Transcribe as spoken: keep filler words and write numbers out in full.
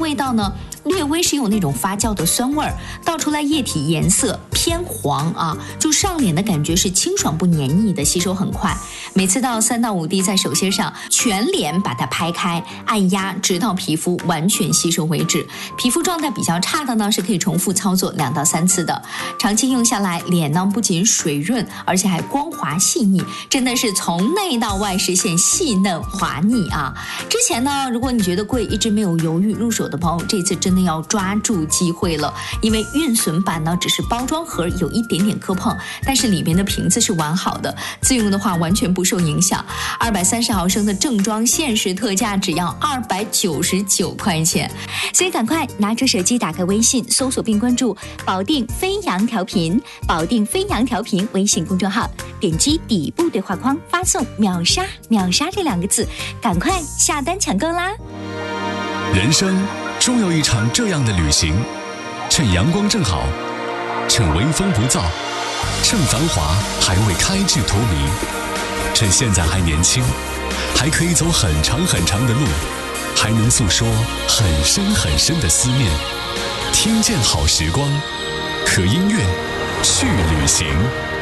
味道呢，略微是有那种发酵的酸味儿，倒出来液体颜色偏黄啊，就上脸的感觉是清爽不黏腻的，吸收很快。每次倒三到五滴在手心上，全脸把它拍开，按压直到皮肤完全吸收为止。皮肤状态比较差的呢，是可以重复操作两到三次的。长期用下来，脸呢不仅水润，而且还光滑细腻，真的是从内到外实现细嫩滑腻啊！之前呢，如果你觉得贵，一直没有犹豫入手的朋友，这次真的要抓住机会了，因为运损版呢只是包装盒有一点点磕碰，但是里面的瓶子是完好的，自用的话完全不受影响。二百三十毫升的正装限时特价只要二百九十九块钱， 所以赶快拿出手机，打开微信，搜索并关注保定飞扬调频，保定飞扬调频微信公众号，点击底部对话框发送秒杀秒杀这两个字，赶快下单抢购啦！ 人生终有一场这样的旅行，趁阳光正好，趁微风不燥，趁繁华还未开至荼蘼，趁现在还年轻，还可以走很长很长的路，还能诉说很深很深的思念。听见好时光，和音乐去旅行。